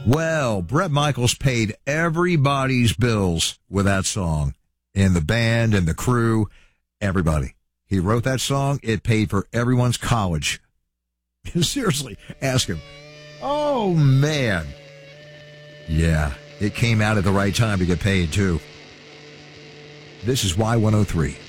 Well, Bret Michaels paid everybody's bills with that song. And the band and the crew, everybody. He wrote that song. It paid for everyone's college. Seriously, ask him. Oh, man. Yeah, it came out at the right time to get paid, too. This is Y103.